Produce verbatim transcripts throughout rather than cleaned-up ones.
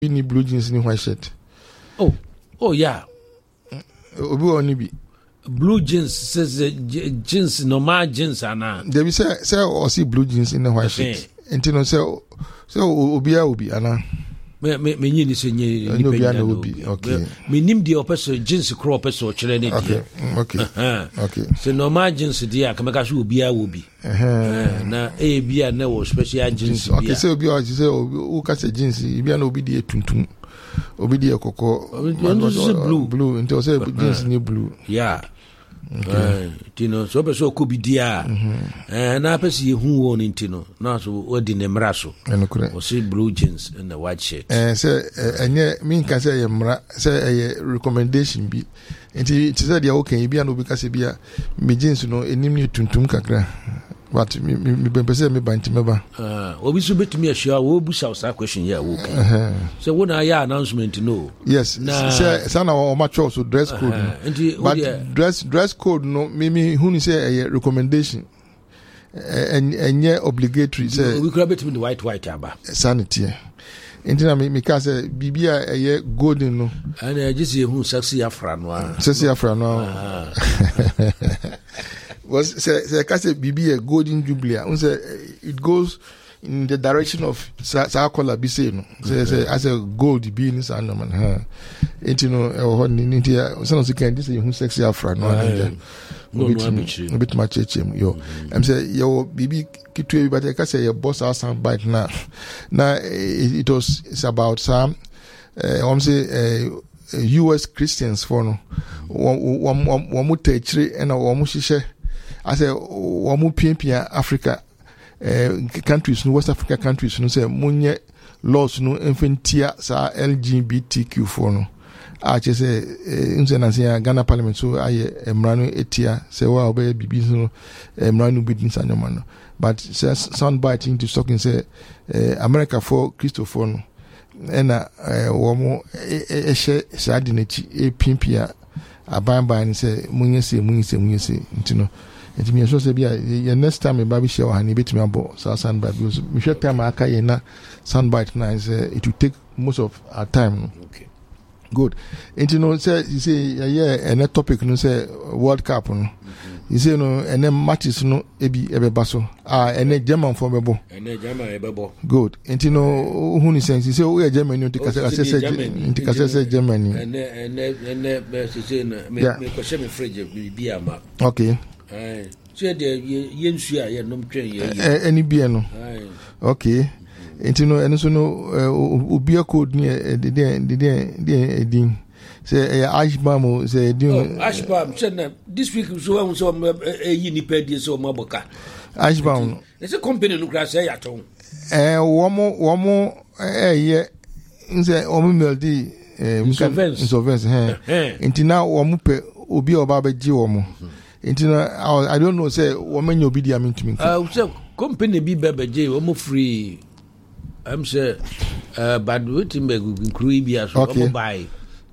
need blue jeans in white shirt. Oh, oh yeah. Obi oni bi. Blue jeans says uh, jeans normal jeans ana. There be say say or see blue jeans in the white shirt. Enti no say say obi a obi ana. Me me me nyi ni se nyi ni pe na obi. Okay. Me nim de opeso jeans kro opeso kire ne Okay. Okay. Okay. So normal jeans dia ka meka so obi a obi. Eh na e bia na wo special jeans bia. Okay, say obi a say o ka say jeans bia na obi de tuntum. Obi de kokko. Blue blue until say jeans ni blue. Yeah. Okay. You know, so be so could be dia. Eh na pesi ye hu won intino. Na so odi ne mra so. Enokure. O see blue jeans and the white shirt. Eh say enye me nka say ye mra say ye recommendation bi. Enti ti say dia okay bia no bi ka say bia me jeans no enim ni tuntum kakra. But me me be say me banti meba. Ah, obi so betumi ahia wo bu sa sa question ya wo kan. So wo na ya announcement no. Yes. Say say na o match so dress code. But dress dress code no me me hu ni say a recommendation. And enye obligatory say we could betumi the white white aba. Sanity. Enti na me me ka say bibia eye golden no. And I just say hu sexy afra no. Sexy afra no. Was say say ka say bibi a golden jubilee. Un say it goes in the direction of sa color be say no. Say say as a gold be in san no man ha. Enti no e ho ni nti so no can this hu sexy afra no. No no a bit much chem yo. I'm say yo bibi kitwe but I can say your boss our sound bite now. Now it was it's about some uh I'm say uh, U S Christians for no. One one mu techre and one mu hihye. I say one mu pimpia Africa uh, countries no West Africa countries no say munye laws no infantia sa L G B T Q for no. I just say unse na say Ghana Parliament so aye emrano etia say wa obey bibi no emrano bidin sanyoma no. But say sound biting to talking say uh, America for Christopher no ena wo mo ehye sade nachi e pimpia abamba ni say munye se munye se munye se ntino enti me so say bia ye next time e ba bi share wa ni betimi abo so sound bite because me share time aka ye na sound bite na is uh, it will take most of our time no? Okay. Good. And you know, say you say yeah, and a topic no say World Cup no. You say no, and then matches no ebi ebebaso. Ah, and then German for bebo. And then German ebebo. Good. And you know who ni sense. You say we are Germany. You say say say say say Germany. And then and then and then say na me me question me fridge bi ama. Okay. Eh, say the yensu a ye nom twen ye. Eh, any bi no. Okay. Enti no eno so no obia code ni de de de de edin say ashbam say edin ashbam say this week so one so eyi ni pedi so maboka ashbam it's a company no grass ya ton eh wo mo wo mo eh ye nse o mo meldi eh insolvence eh enti na wo mo pe obi oba ba gi wo mo enti na I don't know say wo menyo obi di am ntumi ah say company bi be be gi wo mo free I'm say uh but wetin be include bi aso o buy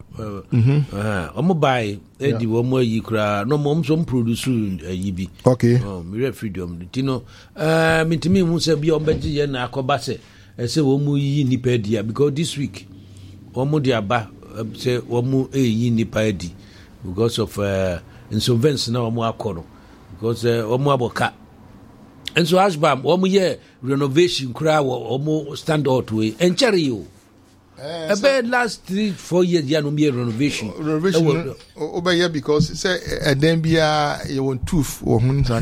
mhm ah o buy e di wo mo yi kra no mo so produce yi bi okay oh me freedom tino uh mitimi mu say bi o be ye na akoba say e say wo mu yi nipa dia because this week wo mu dia ba say wo mu e yi nipa di because of uh insolvency na wo mu akoro because wo mu aboka. And so Ashbam, one year renovation cry or stand out way and cherry you. A bad last three, four years, ya no be renovation. Renovation over here because say a then be a you want tooth or hun and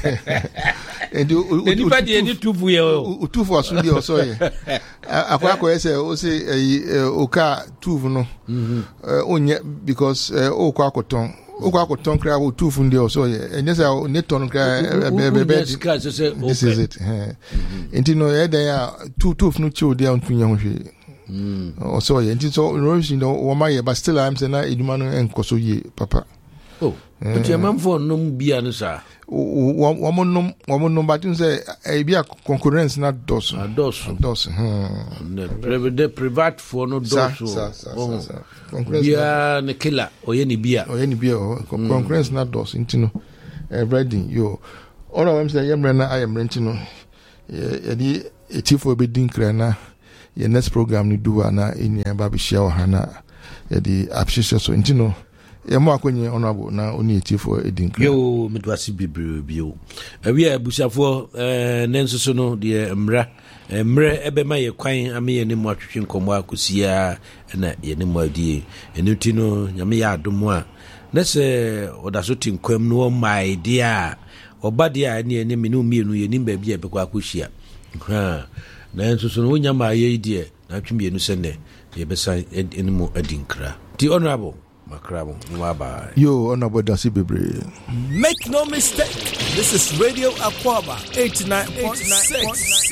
you anybody any tooth we tooth for Sunday or so. Aqua say o say a oka tooth no onye because o kwakoton. Okwa ko ton kra wo two funde o so ye enye say ne ton kra be be this is it enti no e den ya two two no chi odi an tunya ho hwe o so ye enti so renovation no wo ma ye but still I'm saying na eduma no enkoso ye papa oh but your man for no bia no sa wo mo no wo mo no but say e bia concurrence na dos na dos dos hmm the private for no dos so bia ne killer oye ni bia oye ni bia concurrence na dos ntino everything yo all of them say yemre na ayemre ntino e di etifo be din kra na your next program ni do na in ya ba be share ha na ya di appreciate so ntino ya mo akonye honorable na oni etifo edin kra yo medwasi bibiri bio awi abusafo eh nenso so no de mra mre ebe ma ye kwan ame ye ne mo atwetwe nkomo akosia na ye ne mo adie enuti no nyame ya adomo a na se odaso tinkwam no my idea obadia ne ne me no mienu ye nim ba bia be kwa akosia ha na enso so no nyama ye idie na twemienu se ne ye besa enimo adinkra the honorable Makrabo, Mwaba. Yo, honorable Dasi Bebre. Make no mistake, this is Radio Aquaba eighty-nine point six.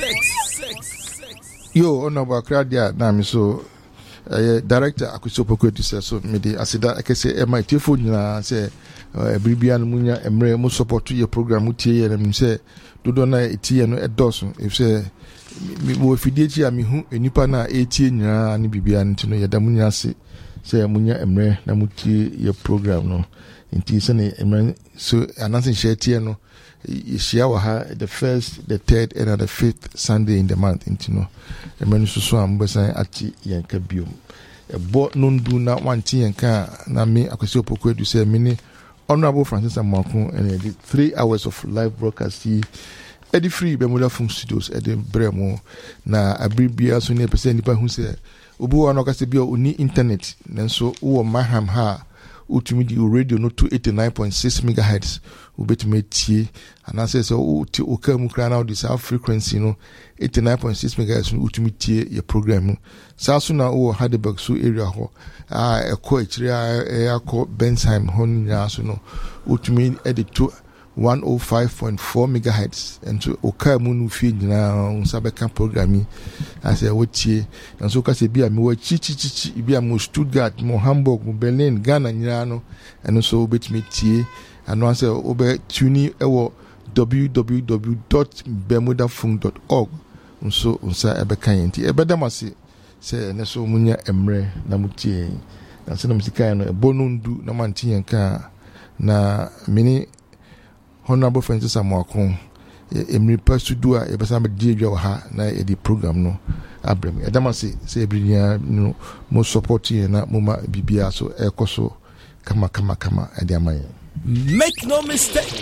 Yo, honorable Kradia, Nami so, uh, director Akuso Pokweti says so, Medi Asida, I can say, M I T phone, say, Bribian Munya, Emre, most support to your program, Muti, and say, Dudona, Eti, and a dozen, if say, mo fideti ami hu enipa na eighty nyina ni bibia ntino ya damunya se se munya emre na muti ye program no nti se ne emre so anansi share tie no share wa ha the first the third and the fifth Sunday in the month ntino emre so so ambesa ati yanka biom e bo nondu na wanti yanka na me akwesi opokuedu se mini honorable Francis Amakun and the three hours of live broadcast Eddie Free Bermuda Funk Studios Eddie Bremo na abribia so ne pese nipa hu se obi wa no ka se bia oni internet nanso wo maham ha utumi di radio no to eighty-nine point six megahertz ubetumi tie anase se o ti o ka mu kra na the sound frequency no eighty-nine point six megahertz utumi tie your program sa so na wo Heidelberg so area ho a ekọ ekire a ekọ Bensheim ho nya so no utumi edit to one oh five point four megahertz and so oka mu no fi nyina unsabeka programming as a wotie and so ka se bia me wa chi chi chi bia mo Stuttgart mo Hamburg mo Berlin Ghana nyina no and so obetime tie and once obe tuni ewo w w w dot bermuda funk dot org so unsa ebeka yenti ebedamase se ne so munya emre na mutie na se na musika no ebonundu na mantie nka na mini Honorable Francis Amakun emri pasu dua e besa me die dwa ha na e di program no abrem e dama se se ebrinia no mo support ye na mo ma bibia so e koso kama kama kama e di amaye. Make no mistake,